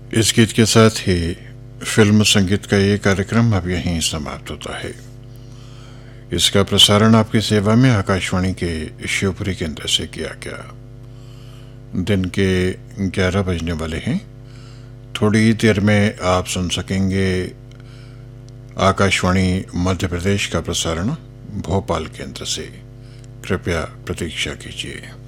इस गीत के साथ ही फिल्म संगीत का ये कार्यक्रम अब यहीं समाप्त होता है। इसका प्रसारण आपकी सेवा में आकाशवाणी के शिवपुरी केंद्र से किया गया। दिन के 11 बजने वाले हैं। थोड़ी देर में आप सुन सकेंगे आकाशवाणी मध्य प्रदेश का प्रसारण भोपाल केंद्र से। कृपया प्रतीक्षा कीजिए।